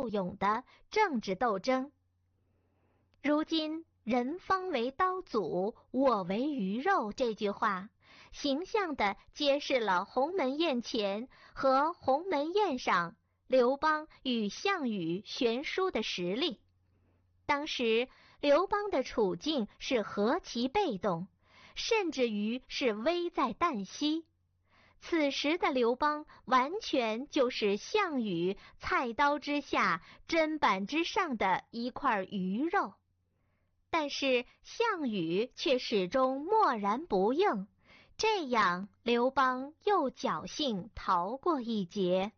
斗勇的政治斗争。如今人方为刀俎，我为鱼肉这句话，形象地揭示了鸿门宴前和鸿门宴上刘邦与项羽悬殊的实力。当时刘邦的处境是何其被动，甚至于是危在旦夕。此时的刘邦完全就是项羽菜刀之下砧板之上的一块鱼肉。但是项羽却始终默然不应，这样刘邦又侥幸逃过一劫。